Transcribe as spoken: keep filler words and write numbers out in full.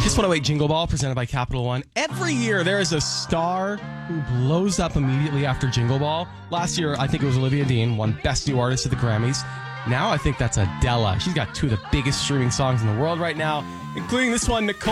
Kiss one oh eight Jingle Ball, presented by Capital One. Every year, there is a star who blows up immediately after Jingle Ball. Last year, I think it was Olivia Dean, won Best New Artist at the Grammys. Now, I think that's Adele. She's got two of the biggest streaming songs in the world right now, including this one, Nicole.